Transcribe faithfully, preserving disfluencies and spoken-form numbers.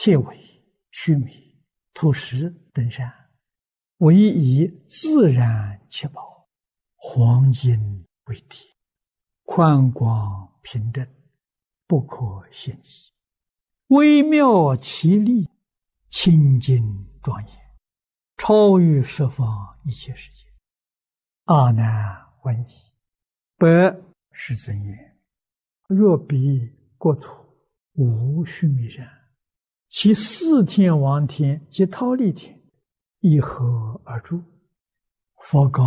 铁尾、须弥、土石等山，唯以自然七宝，黄金为底，宽广平正，不可限计，微妙奇丽，清净庄严，超越十方一切世界。阿难问矣，百世尊言：若彼国土无须弥山，其四天王天及忉利天，以何而住？佛告